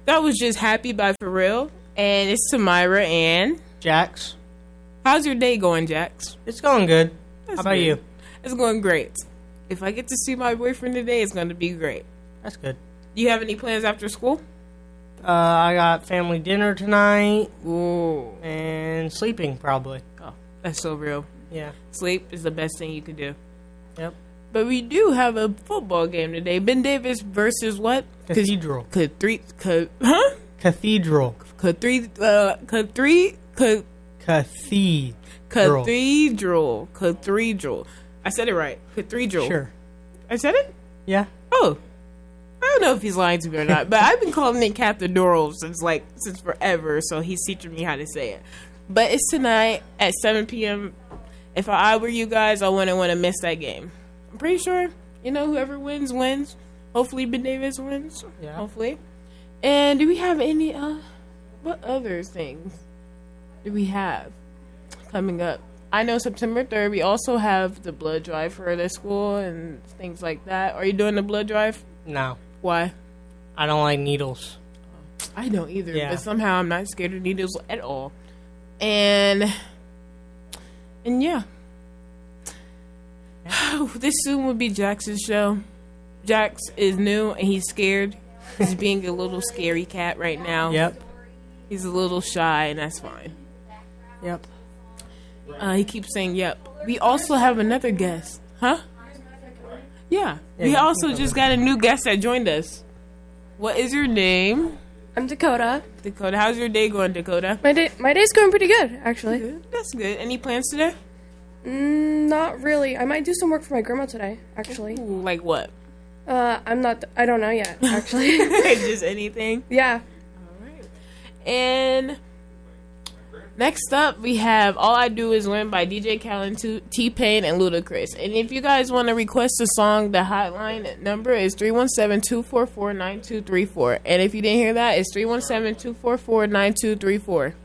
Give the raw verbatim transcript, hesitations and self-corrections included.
That was just Happy by Pharrell. And it's Tamira and... Jax. How's your day going, Jax? It's going good. That's How about good. you? It's going great. If I get to see my boyfriend today, it's going to be great. That's good. Do you have any plans after school? Uh, I got family dinner tonight. Ooh. And sleeping, probably. Oh, that's so real. Yeah. Sleep is the best thing you could do. Yep. But we do have a football game today. Ben Davis versus what? Cathedral. Could three? Could huh? Cathedral. Could three? Uh, could three? Could Cathedral. cathedral? Cathedral. I said it right. Cathedral. Sure. I said it. Yeah. Oh. I don't know if he's lying to me or not, but I've been calling it Cathedral since like since forever. So he's teaching me how to say it. But it's tonight at seven p.m. If I were you guys, I wouldn't want to miss that game. I'm pretty sure, you know, whoever wins, wins. Hopefully Ben Davis wins. Yeah. Hopefully. And do we have any, uh, what other things do we have coming up? I know September third, we also have the blood drive for the school and things like that. Are you doing the blood drive? No. Why? I don't like needles. I don't either, Yeah. but somehow I'm not scared of needles at all. And, and yeah. This soon will be Jax's show. Jax is new and he's scared. He's being a little scary cat right now. Yep. He's a little shy and that's fine. Yep. Uh, he keeps saying yep. We also have another guest. Huh? Yeah. Yeah, We yeah, also just got a new guest that joined us. What is your name? I'm Dakota. Dakota. How's your day going, Dakota? My day, my day's going pretty good, actually. Good. That's good. Any plans today? Mm, not really. I might do some work for my grandma today, actually. Ooh, like what? Uh, I'm not. I don't know yet, actually. Just anything? Yeah. All right. And next up, we have All I Do Is Win by D J Khaled, T-Pain, and Ludacris. And if you guys want to request a song, the hotline number is three one seven, two four four, nine two three four. And if you didn't hear that, it's three one seven, two four four, nine two three four.